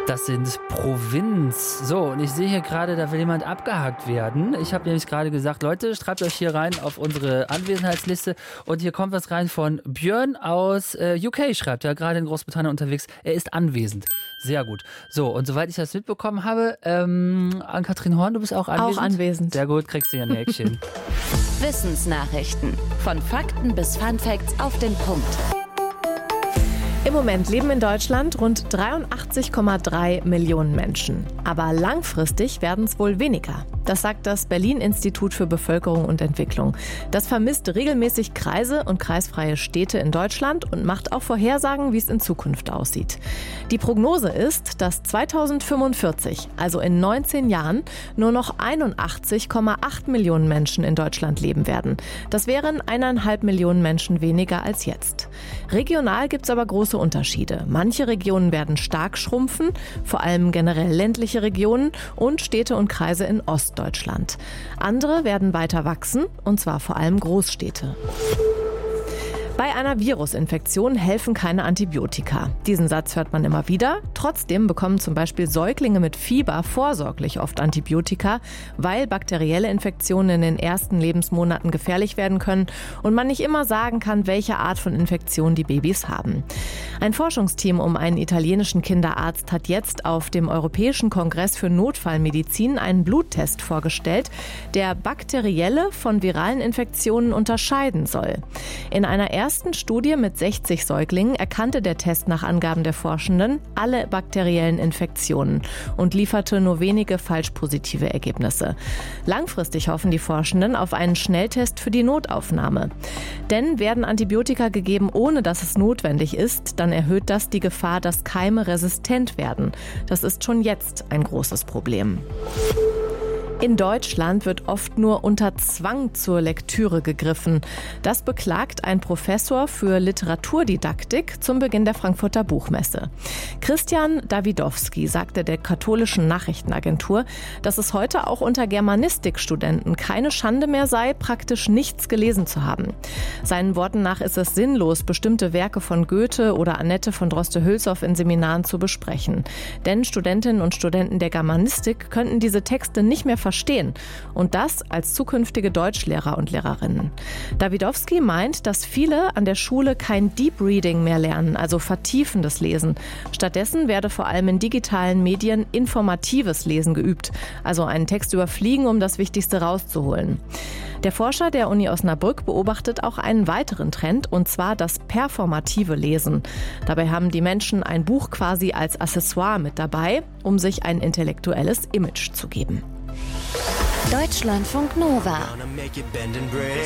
Das sind Provinz. So, und ich sehe hier gerade, da will jemand abgehakt werden. Ich habe nämlich gerade gesagt, Leute, schreibt euch hier rein auf unsere Anwesenheitsliste. Und hier kommt was rein von Björn aus UK, schreibt er, gerade in Großbritannien unterwegs. Er ist anwesend. Sehr gut. So, und soweit ich das mitbekommen habe, Ann-Kathrin Horn, du bist auch anwesend? Auch anwesend. Sehr gut, kriegst du hier ein Häkchen. Wissensnachrichten. Von Fakten bis Funfacts auf den Punkt. Im Moment leben in Deutschland rund 83,3 Millionen Menschen. Aber langfristig werden es wohl weniger. Das sagt das Berlin-Institut für Bevölkerung und Entwicklung. Das vermisst regelmäßig Kreise und kreisfreie Städte in Deutschland und macht auch Vorhersagen, wie es in Zukunft aussieht. Die Prognose ist, dass 2045, also in 19 Jahren, nur noch 81,8 Millionen Menschen in Deutschland leben werden. Das wären 1,5 Millionen Menschen weniger als jetzt. Regional gibt es aber große Unterschiede. Manche Regionen werden stark schrumpfen, vor allem generell ländliche Regionen und Städte und Kreise in Ostdeutschland. Andere werden weiter wachsen, und zwar vor allem Großstädte. Bei einer Virusinfektion helfen keine Antibiotika. Diesen Satz hört man immer wieder. Trotzdem bekommen zum Beispiel Säuglinge mit Fieber vorsorglich oft Antibiotika, weil bakterielle Infektionen in den ersten Lebensmonaten gefährlich werden können und man nicht immer sagen kann, welche Art von Infektion die Babys haben. Ein Forschungsteam um einen italienischen Kinderarzt hat jetzt auf dem Europäischen Kongress für Notfallmedizin einen Bluttest vorgestellt, der bakterielle von viralen Infektionen unterscheiden soll. In einer ersten Studie mit 60 Säuglingen erkannte der Test nach Angaben der Forschenden alle bakteriellen Infektionen und lieferte nur wenige falsch positive Ergebnisse. Langfristig hoffen die Forschenden auf einen Schnelltest für die Notaufnahme. Denn werden Antibiotika gegeben, ohne dass es notwendig ist, dann erhöht das die Gefahr, dass Keime resistent werden. Das ist schon jetzt ein großes Problem. In Deutschland wird oft nur unter Zwang zur Lektüre gegriffen. Das beklagt ein Professor für Literaturdidaktik zum Beginn der Frankfurter Buchmesse. Christian Dawidowski sagte der katholischen Nachrichtenagentur, dass es heute auch unter Germanistikstudenten keine Schande mehr sei, praktisch nichts gelesen zu haben. Seinen Worten nach ist es sinnlos, bestimmte Werke von Goethe oder Annette von Droste-Hülshoff in Seminaren zu besprechen. Denn Studentinnen und Studenten der Germanistik könnten diese Texte nicht mehr verstehen. Und das als zukünftige Deutschlehrer und Lehrerinnen. Dawidowski meint, dass viele an der Schule kein Deep Reading mehr lernen, also vertiefendes Lesen. Stattdessen werde vor allem in digitalen Medien informatives Lesen geübt, also einen Text überfliegen, um das Wichtigste rauszuholen. Der Forscher der Uni Osnabrück beobachtet auch einen weiteren Trend, und zwar das performative Lesen. Dabei haben die Menschen ein Buch quasi als Accessoire mit dabei, um sich ein intellektuelles Image zu geben. Deutschlandfunk Nova.